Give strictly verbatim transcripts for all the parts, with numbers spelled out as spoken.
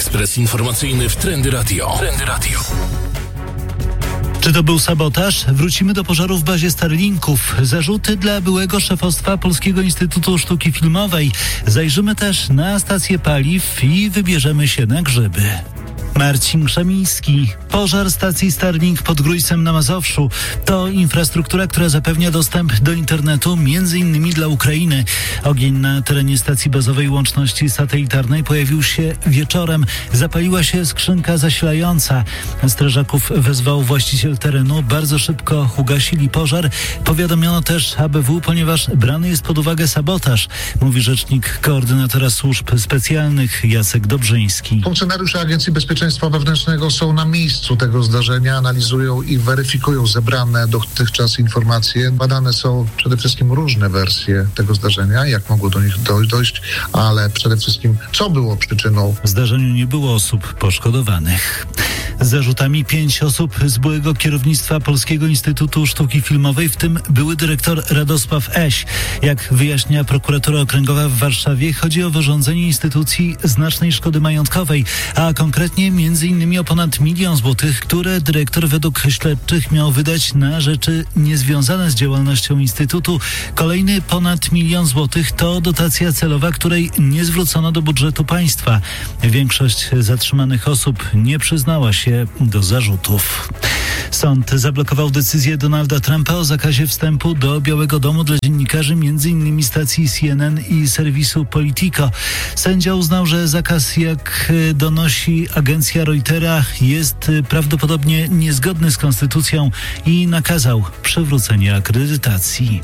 Ekspres informacyjny w Trendy Radio. Trendy Radio. Czy to był sabotaż? Wrócimy do pożaru w bazie Starlinków. Zarzuty dla byłego szefostwa Polskiego Instytutu Sztuki Filmowej. Zajrzymy też na stację paliw i wybierzemy się na grzyby. Marcin Krzemiński. Pożar stacji Starlink pod Grójcem na Mazowszu. To infrastruktura, która zapewnia dostęp do internetu między innymi dla Ukrainy. Ogień na terenie stacji bazowej łączności satelitarnej pojawił się wieczorem. Zapaliła się skrzynka zasilająca. Strażaków wezwał właściciel terenu. Bardzo szybko ugasili pożar. Powiadomiono też A B W, ponieważ brany jest pod uwagę sabotaż, mówi rzecznik koordynatora służb specjalnych Jacek Dobrzyński. Funkcjonariusze Agencji Bezpieczeństwa Wewnętrznego są na miejscu tego zdarzenia, analizują i weryfikują zebrane dotychczas informacje. Badane są przede wszystkim różne wersje tego zdarzenia, jak mogło do nich dojść, ale przede wszystkim co było przyczyną. W zdarzeniu nie było osób poszkodowanych. Z zarzutami pięć osób z byłego kierownictwa Polskiego Instytutu Sztuki Filmowej, w tym były dyrektor Radosław Eś. Jak wyjaśnia prokuratura okręgowa w Warszawie, chodzi o wyrządzenie instytucji znacznej szkody majątkowej, a konkretnie między innymi o ponad milion złotych, które dyrektor według śledczych miał wydać na rzeczy niezwiązane z działalnością Instytutu. Kolejny ponad milion złotych to dotacja celowa, której nie zwrócono do budżetu państwa. Większość zatrzymanych osób nie przyznała się do zarzutów. Sąd zablokował decyzję Donalda Trumpa o zakazie wstępu do Białego Domu dla dziennikarzy, między innymi stacji C N N i serwisu Politico. Sędzia uznał, że zakaz, jak donosi agencja Reutera, jest prawdopodobnie niezgodny z konstytucją i nakazał przywrócenie akredytacji.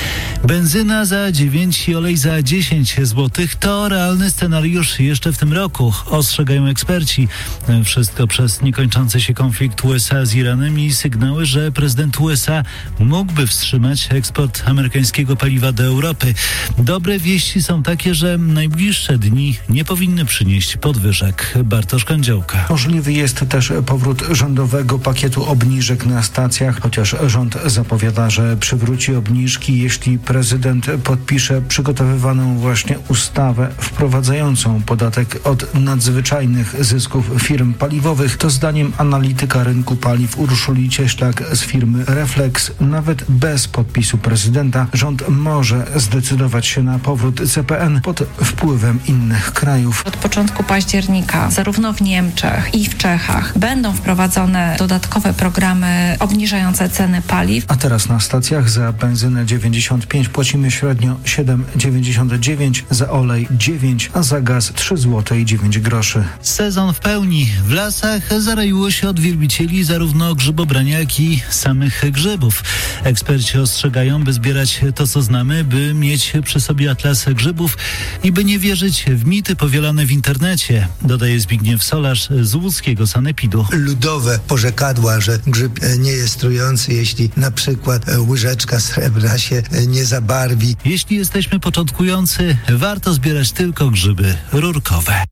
Benzyna za dziewięć i olej za dziesięć złotych to realny scenariusz jeszcze w tym roku, ostrzegają eksperci. Wszystko przez niekończący się konflikt U S A z Iranem i sygnały, że prezydent U S A mógłby wstrzymać eksport amerykańskiego paliwa do Europy. Dobre wieści są takie, że najbliższe dni nie powinny przynieść podwyżek. Bartosz Kądziołka. Możliwy jest też powrót rządowego pakietu obniżek na stacjach, chociaż rząd zapowiada, że przywróci obniżki, jeśli prezydent podpisze przygotowywaną właśnie ustawę wprowadzającą podatek od nadzwyczajnych zysków firm paliwowych. To zdaniem analityka rynku paliw Urszuli Cieślak z firmy Reflex, nawet bez podpisu prezydenta rząd może zdecydować się na powrót C P N pod wpływem innych krajów. Od początku października zarówno w Niemczech i w Czechach będą wprowadzone dodatkowe programy obniżające ceny paliw. A teraz na stacjach za benzynę dziewięćdziesiąt pięć płacimy średnio siedem dziewięćdziesiąt dziewięć, za olej dziewięć, a za gaz trzy złote i dziewięć groszy. Sezon w pełni. W lasach zaroiło się od wielbicieli zarówno grzybobrania, jak i samych grzybów. Eksperci ostrzegają, by zbierać to, co znamy, by mieć przy sobie atlas grzybów i by nie wierzyć w mity powielane w internecie, dodaje Zbigniew Solarz z łódzkiego sanepidu. Ludowe porzekadła, że grzyb nie jest trujący, jeśli na przykład łyżeczka srebrna się nie zabarwi. Jeśli jesteśmy początkujący, warto zbierać tylko grzyby rurkowe.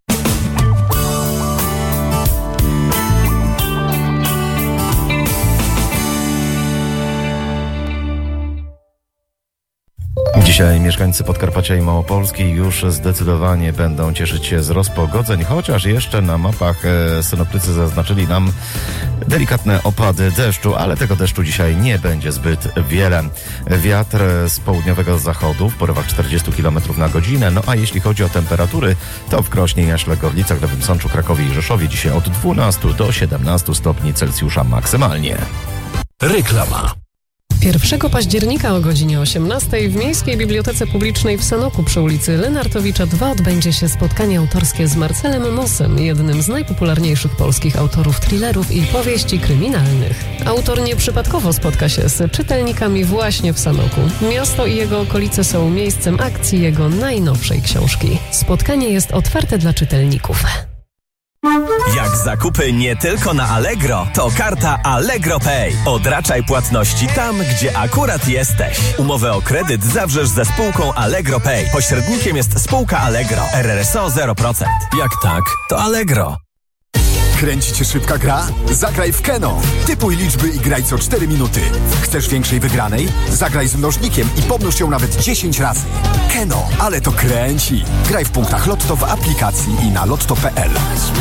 Dzisiaj mieszkańcy Podkarpacia i Małopolski już zdecydowanie będą cieszyć się z rozpogodzeń, chociaż jeszcze na mapach e, synoptycy zaznaczyli nam delikatne opady deszczu, ale tego deszczu dzisiaj nie będzie zbyt wiele. Wiatr z południowego zachodu w porywach czterdzieści kilometrów na godzinę, no a jeśli chodzi o temperatury, to w Krośnie, Jaśle, Gorlicach, Nowym Sączu, Krakowie i Rzeszowie dzisiaj od dwunastu do siedemnastu stopni Celsjusza maksymalnie. Reklama. pierwszego października o godzinie osiemnastej w Miejskiej Bibliotece Publicznej w Sanoku przy ulicy Lenartowicza dwa odbędzie się spotkanie autorskie z Marcelem Mosem, jednym z najpopularniejszych polskich autorów thrillerów i powieści kryminalnych. Autor nieprzypadkowo spotka się z czytelnikami właśnie w Sanoku. Miasto i jego okolice są miejscem akcji jego najnowszej książki. Spotkanie jest otwarte dla czytelników. Jak zakupy nie tylko na Allegro, to karta Allegro Pay. Odraczaj płatności tam, gdzie akurat jesteś. Umowę o kredyt zawrzesz ze spółką Allegro Pay. Pośrednikiem jest spółka Allegro. R R S O zero procent. Jak tak, to Allegro. Kręci cię szybka gra? Zagraj w Keno. Typuj liczby i graj co cztery minuty. Chcesz większej wygranej? Zagraj z mnożnikiem i pomnóż ją nawet dziesięć razy. Keno, ale to kręci. Graj w punktach Lotto w aplikacji i na lotto kropka p l.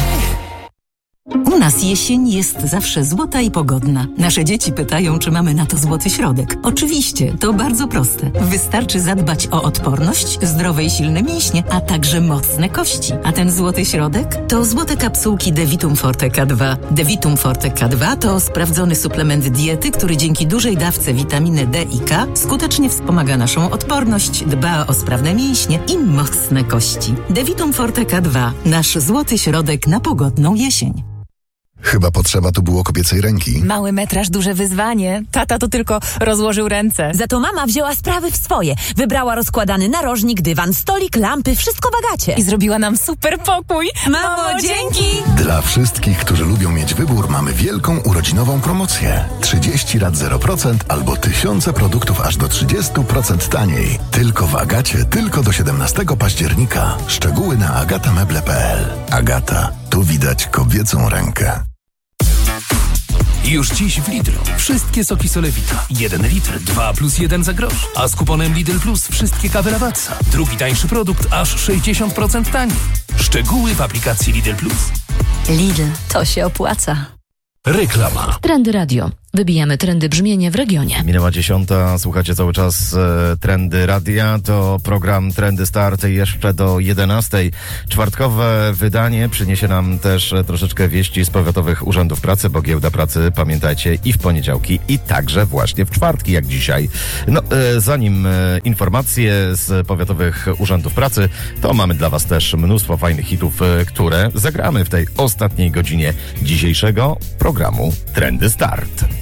U nas jesień jest zawsze złota i pogodna. Nasze dzieci pytają, czy mamy na to złoty środek. Oczywiście, to bardzo proste. Wystarczy zadbać o odporność, zdrowe i silne mięśnie, a także mocne kości. A ten złoty środek? To złote kapsułki Devitum Forte K dwa. Devitum Forte K dwa to sprawdzony suplement diety, który dzięki dużej dawce witaminy D i K skutecznie wspomaga naszą odporność, dba o sprawne mięśnie i mocne kości. Devitum Forte K dwa. Nasz złoty środek na pogodną jesień. Chyba potrzeba tu było kobiecej ręki. Mały metraż, duże wyzwanie. Tata to tylko rozłożył ręce. Za to mama wzięła sprawy w swoje. Wybrała rozkładany narożnik, dywan, stolik, lampy, wszystko w Agacie. I zrobiła nam super pokój. Mamo, dzięki! Dla wszystkich, którzy lubią mieć wybór, mamy wielką urodzinową promocję. trzydzieści lat zero procent albo tysiące produktów aż do trzydzieści procent taniej. Tylko w Agacie, tylko do siedemnastego października. Szczegóły na agatameble kropka p l. Agata, tu widać kobiecą rękę. Już dziś w Lidlu wszystkie soki Solewita. jeden litr, dwa plus jeden za grosz. A z kuponem Lidl Plus wszystkie kawy Lavazza. Drugi tańszy produkt aż sześćdziesiąt procent taniej. Szczegóły w aplikacji Lidl Plus. Lidl, to się opłaca. Reklama. Trendy Radio. Wybijamy trendy brzmienia w regionie. Minęła dziesiąta, słuchacie cały czas e, Trendy Radia. To program Trendy Start jeszcze do jedenastej. Czwartkowe wydanie przyniesie nam też troszeczkę wieści z powiatowych urzędów pracy, bo giełda pracy, pamiętajcie, i w poniedziałki, i także właśnie w czwartki, jak dzisiaj. No, e, zanim e, informacje z powiatowych urzędów pracy, to mamy dla was też mnóstwo fajnych hitów, e, które zagramy w tej ostatniej godzinie dzisiejszego programu Trendy Start.